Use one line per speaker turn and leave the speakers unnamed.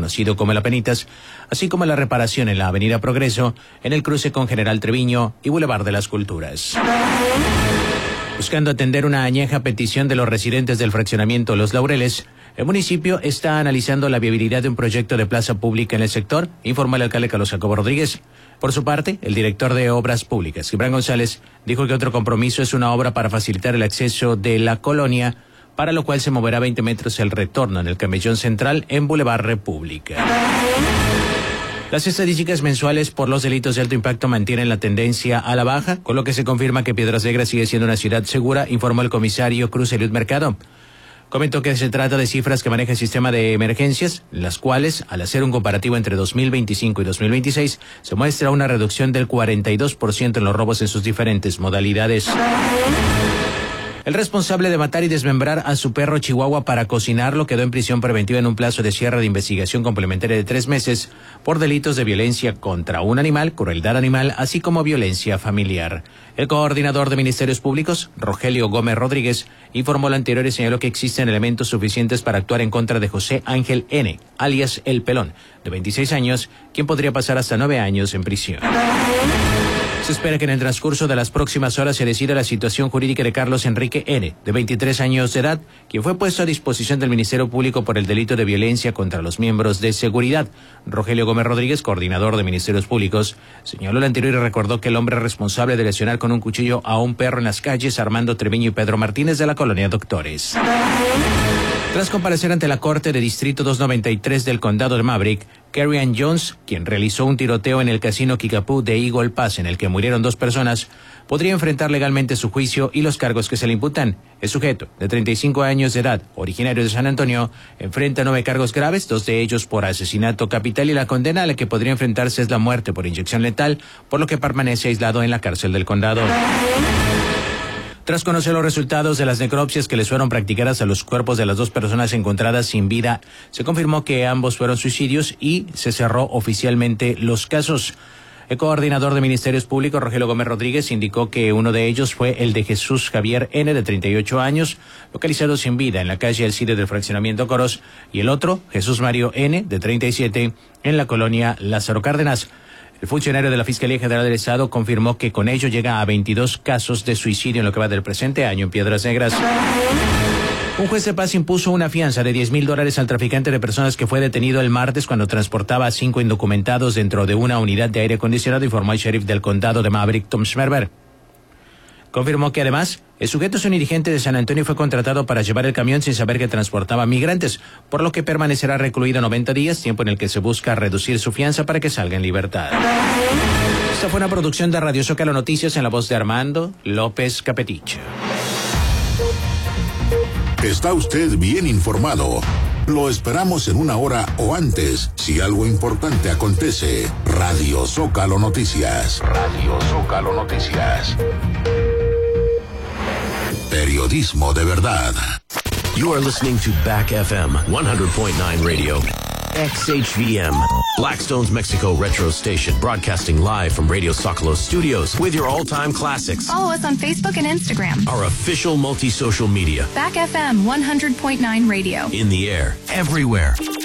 conocido como El Apenitas, así como la reparación en la Avenida Progreso, en el cruce con General Treviño y Boulevard de las Culturas. Buscando atender una añeja petición de los residentes del fraccionamiento Los Laureles, el municipio está analizando la viabilidad de un proyecto de plaza pública en el sector, informó el alcalde Carlos Jacobo Rodríguez. Por su parte, el director de Obras Públicas, Gibran González, dijo que otro compromiso es una obra para facilitar el acceso de la colonia, para lo cual se moverá 20 metros el retorno en el camellón central en Boulevard República. Las estadísticas mensuales por los delitos de alto impacto mantienen la tendencia a la baja, con lo que se confirma que Piedras Negras sigue siendo una ciudad segura, informó el comisario Cruz Eliud Mercado. Comentó que se trata de cifras que maneja el sistema de emergencias, las cuales, al hacer un comparativo entre 2025 y 2026, se muestra una reducción del 42% en los robos en sus diferentes modalidades. El responsable de matar y desmembrar a su perro chihuahua para cocinarlo quedó en prisión preventiva en un plazo de cierre de investigación complementaria de 3 meses por delitos de violencia contra un animal, crueldad animal, así como violencia familiar. El coordinador de Ministerios Públicos, Rogelio Gómez Rodríguez, informó lo anterior y señaló que existen elementos suficientes para actuar en contra de José Ángel N., alias El Pelón, de 26 años, quien podría pasar hasta 9 años en prisión. Se espera que en el transcurso de las próximas horas se decida la situación jurídica de Carlos Enrique N., de 23 años de edad, quien fue puesto a disposición del Ministerio Público por el delito de violencia contra los miembros de seguridad. Rogelio Gómez Rodríguez, coordinador de Ministerios Públicos, señaló lo anterior y recordó que el hombre responsable de lesionar con un cuchillo a un perro en las calles Armando Treviño y Pedro Martínez de la colonia Doctores. Tras comparecer ante la Corte de Distrito 293 del Condado de Maverick, Kerry-Ann Jones, quien realizó un tiroteo en el casino Kickapoo de Eagle Pass en el que murieron 2 personas, podría enfrentar legalmente su juicio y los cargos que se le imputan. El sujeto, de 35 años de edad, originario de San Antonio, enfrenta 9 cargos graves, 2 de ellos por asesinato capital, y la condena a la que podría enfrentarse es la muerte por inyección letal, por lo que permanece aislado en la cárcel del condado. Tras conocer los resultados de las necropsias que les fueron practicadas a los cuerpos de las 2 personas encontradas sin vida, se confirmó que ambos fueron suicidios y se cerró oficialmente los casos. El coordinador de Ministerios Públicos, Rogelio Gómez Rodríguez, indicó que uno de ellos fue el de Jesús Javier N., de 38 años, localizado sin vida en la calle Alcide del fraccionamiento Coros, y el otro, Jesús Mario N., de 37, en la colonia Lázaro Cárdenas. El funcionario de la Fiscalía General del Estado confirmó que con ello llega a 22 casos de suicidio en lo que va del presente año en Piedras Negras. Un juez de paz impuso una fianza de $10,000 al traficante de personas que fue detenido el martes cuando transportaba a 5 indocumentados dentro de una unidad de aire acondicionado, informó el sheriff del condado de Maverick, Tom Schmerber. Confirmó que además, el sujeto es un dirigente de San Antonio y fue contratado para llevar el camión sin saber que transportaba migrantes, por lo que permanecerá recluido 90 días, tiempo en el que se busca reducir su fianza para que salga en libertad. Esta fue una producción de Radio Zócalo Noticias en la voz de Armando López Capetich.
Está usted bien informado. Lo esperamos en 1 hora o antes, si algo importante acontece. Radio Zócalo Noticias. Radio Zócalo Noticias. Periodismo de verdad.
You are listening to Back FM 100.9 Radio. XHVM, Blackstone's Mexico Retro Station, broadcasting live from Radio Zócalo Studios with your all-time classics.
Follow us on Facebook and Instagram.
Our official multi-social media.
Back FM 100.9 Radio.
In the air, everywhere.